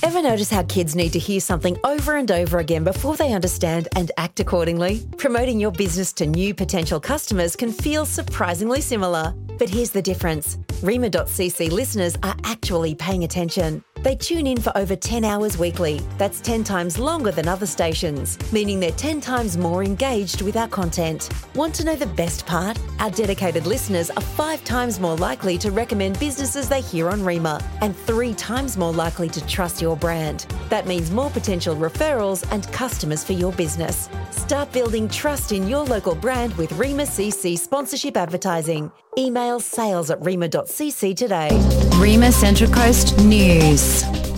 Ever notice how kids need to hear something over and over again before they understand and act accordingly? Promoting your business to new potential customers can feel surprisingly similar. But here's the difference. Rima.cc listeners are actually paying attention. They tune in for over 10 hours weekly. That's 10 times longer than other stations, meaning they're 10 times more engaged with our content. Want to know the best part? Our dedicated listeners are 5 times more likely to recommend businesses they hear on Rima and 3 times more likely to trust your brand. That means more potential referrals and customers for your business. Start building trust in your local brand with Rima CC sponsorship advertising. Email sales@rima.cc today. Rima Central Coast News.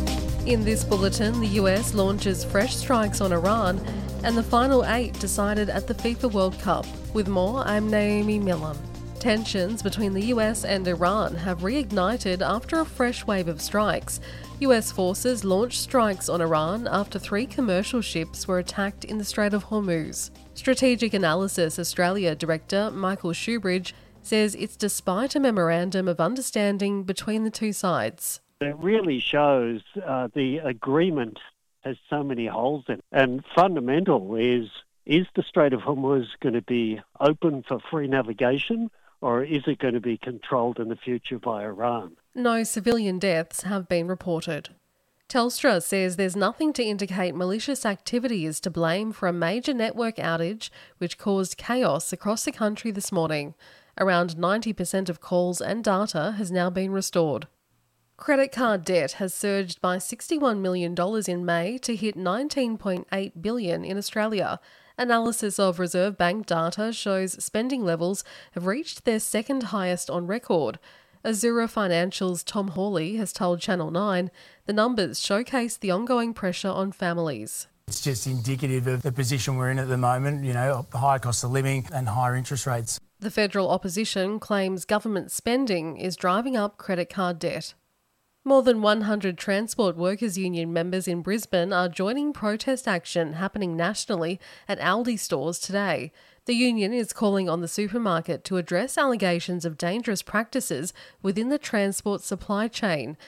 In this bulletin, the US launches fresh strikes on Iran and the final 8 decided at the FIFA World Cup. With more, I'm Naomi Millam. Tensions between the US and Iran have reignited after a fresh wave of strikes. US forces launched strikes on Iran after 3 commercial ships were attacked in the Strait of Hormuz. Strategic Analysis Australia Director Michael Shoebridge says it's despite a memorandum of understanding between the two sides. It really shows the agreement has so many holes in it. And fundamental is the Strait of Hormuz going to be open for free navigation, or is it going to be controlled in the future by Iran? No civilian deaths have been reported. Telstra says there's nothing to indicate malicious activity is to blame for a major network outage which caused chaos across the country this morning. Around 90% of calls and data has now been restored. Credit card debt has surged by $61 million in May to hit $19.8 billion in Australia. Analysis of Reserve Bank data shows spending levels have reached their second highest on record. Azura Financial's Tom Hawley has told Channel 9 the numbers showcase the ongoing pressure on families. It's just indicative of the position we're in at the moment, higher cost of living and higher interest rates. The federal opposition claims government spending is driving up credit card debt. More than 100 Transport Workers Union members in Brisbane are joining protest action happening nationally at Aldi stores today. The union is calling on the supermarket to address allegations of dangerous practices within the transport supply chain.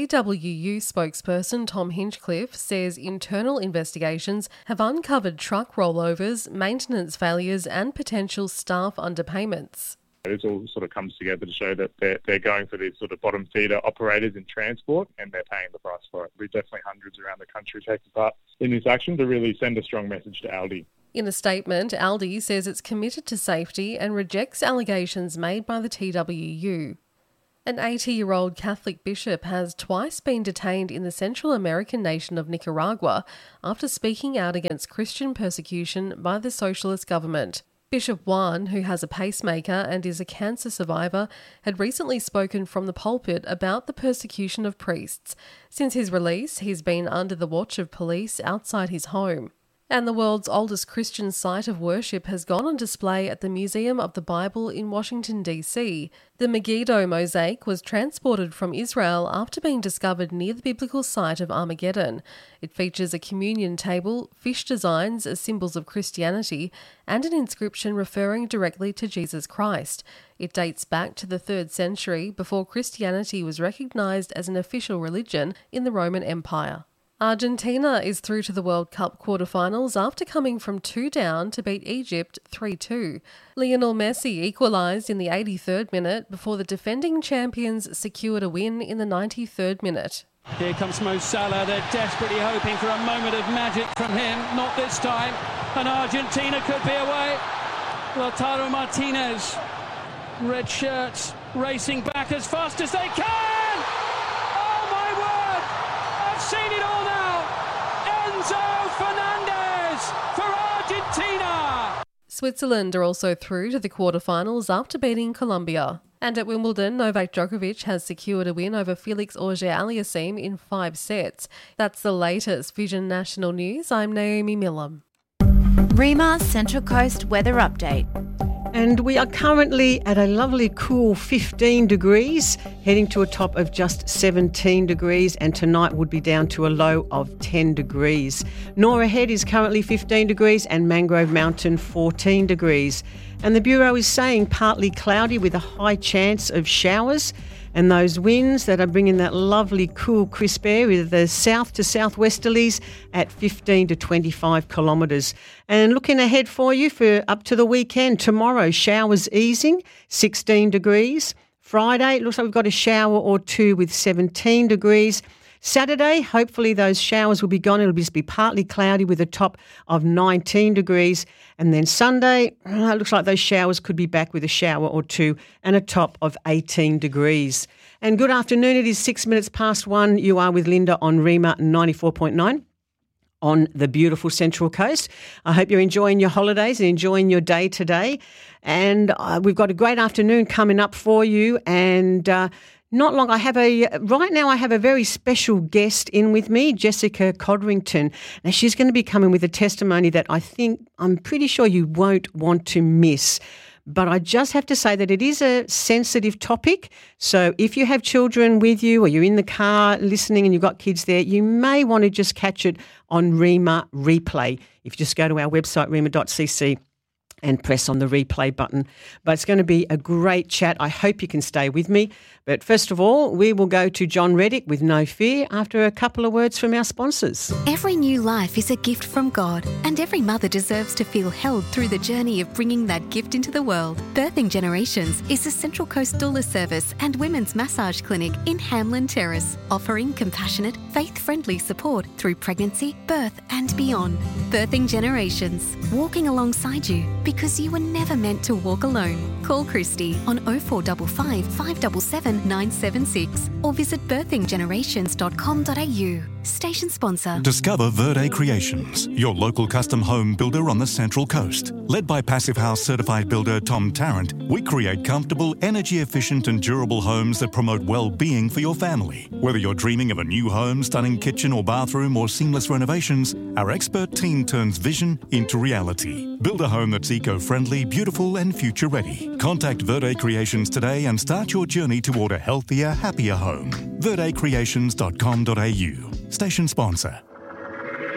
TWU spokesperson Tom Hinchcliffe says internal investigations have uncovered truck rollovers, maintenance failures and potential staff underpayments. It all sort of comes together to show that they're going for these sort of bottom feeder operators in transport and they're paying the price for it. We've definitely hundreds around the country taking part in this action to really send a strong message to Aldi. In a statement, Aldi says it's committed to safety and rejects allegations made by the TWU. An 80-year-old Catholic bishop has twice been detained in the Central American nation of Nicaragua after speaking out against Christian persecution by the socialist government. Bishop Juan, who has a pacemaker and is a cancer survivor, had recently spoken from the pulpit about the persecution of priests. Since his release, he's been under the watch of police outside his home. And the world's oldest Christian site of worship has gone on display at the Museum of the Bible in Washington, D.C. The Megiddo mosaic was transported from Israel after being discovered near the biblical site of Armageddon. It features a communion table, fish designs as symbols of Christianity, and an inscription referring directly to Jesus Christ. It dates back to the 3rd century, before Christianity was recognized as an official religion in the Roman Empire. Argentina is through to the World Cup quarterfinals after coming from 2 down to beat Egypt 3-2. Lionel Messi equalised in the 83rd minute before the defending champions secured a win in the 93rd minute. Here comes Mo Salah. They're desperately hoping for a moment of magic from him. Not this time. And Argentina could be away. Lautaro Martinez, red shirts, racing back as fast as they can. Oh my word! I've seen it all now. Enzo Fernandez for Argentina. Switzerland are also through to the quarterfinals after beating Colombia. And at Wimbledon, Novak Djokovic has secured a win over Felix Auger-Aliassime in 5 sets. That's the latest Vision National News. I'm Naomi Millam. Rima Central Coast weather update. And we are currently at a lovely cool 15 degrees, heading to a top of just 17 degrees, and tonight would be down to a low of 10 degrees. Nora Head is currently 15 degrees and Mangrove Mountain 14 degrees. And the Bureau is saying partly cloudy with a high chance of showers. And those winds that are bringing that lovely, cool, crisp air with the south to southwesterlies at 15 to 25 kilometres. And looking ahead for you for up to the weekend, tomorrow, showers easing, 16 degrees. Friday, it looks like we've got a shower or two with 17 degrees. Saturday, hopefully those showers will be gone. It'll just be partly cloudy with a top of 19 degrees. And then Sunday, it looks like those showers could be back with a shower or two and a top of 18 degrees. And good afternoon. It is 6 minutes past 1. You are with Linda on Rima 94.9 on the beautiful Central Coast. I hope you're enjoying your holidays and enjoying your day today. And we've got a great afternoon coming up for you. And not long, I have a very special guest in with me, Jessica Codrington. Now, she's going to be coming with a testimony that I'm pretty sure you won't want to miss. But I just have to say that it is a sensitive topic. So if you have children with you or you're in the car listening and you've got kids there, you may want to just catch it on Rima Replay. If you just go to our website, rima.cc, and press on the replay button. But it's going to be a great chat. I hope you can stay with me. But first of all, we will go to John Reddick with No Fear after a couple of words from our sponsors. Every new life is a gift from God, and every mother deserves to feel held through the journey of bringing that gift into the world. Birthing Generations is a Central Coast doula service and women's massage clinic in Hamlin Terrace, offering compassionate, faith-friendly support through pregnancy, birth and beyond. Birthing Generations, walking alongside you because you were never meant to walk alone. Call Christy on 0455 577 976 or visit birthinggenerations.com.au. Station sponsor. Discover Verde Creations, your local custom home builder on the Central Coast. Led by Passive House certified builder Tom Tarrant, we create comfortable, energy-efficient and durable homes that promote well-being for your family. Whether you're dreaming of a new home, stunning kitchen or bathroom or seamless renovations, our expert team turns vision into reality. Build a home that's eco-friendly, beautiful and future-ready. Contact Verde Creations today and start your journey toward a healthier, happier home. verdecreations.com.au. Station sponsor.